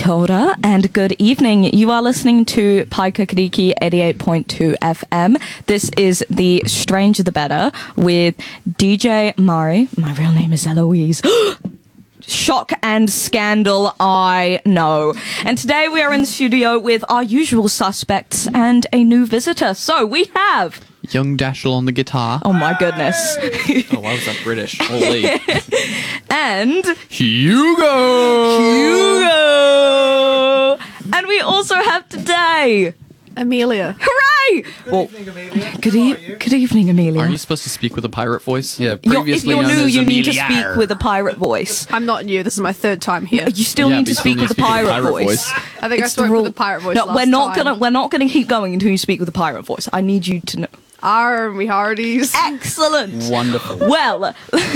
Kia ora and good evening. You are listening to Pai Kakariki 88.2 FM. This is The Stranger the Better with DJ Mari. My real name is Eloise. Shock and scandal, I know. And today we are in the studio with our usual suspects and a new visitor. So we have... Young Dashel on the guitar. Oh my goodness. Oh, why was that British? Holy. And... Hugo! And we also have today... Amelia. Hooray! Good evening, Amelia. Good evening, Amelia. Are you supposed to speak with a pirate voice? Yeah, If previously you're known new, as you need to Amelia. speak with a pirate voice. I'm not new. This is my third time here. You still Yeah, need but to you still speak need with a to speak with a pirate pirate voice. voice. I think I It's the spoke rule. with the pirate voice No, last we're not gonna keep going until you speak with a pirate voice. I need you to know. Army Hardies. Excellent. Wonderful. Well,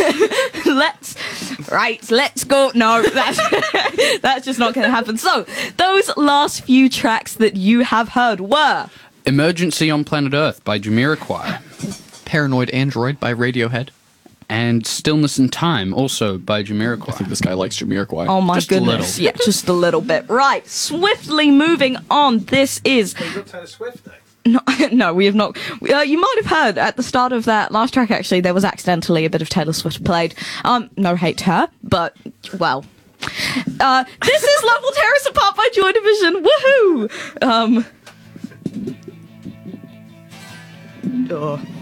let's go. No, that's just not going to happen. So, those last few tracks that you have heard were... Emergency on Planet Earth by Jamiroquai. Paranoid Android by Radiohead. And Stillness in Time, also by Jamiroquai. I think this guy likes Jamiroquai. Oh my Just a goodness. little. Yeah, just a little bit. Right, swiftly moving on. This is... You got Taylor Swift next. No, we have not. You might have heard at the start of that last track, actually, there was accidentally a bit of Taylor Swift played. No hate to her, but, well. This is Level Terrace Apart by Joy Division. Woohoo!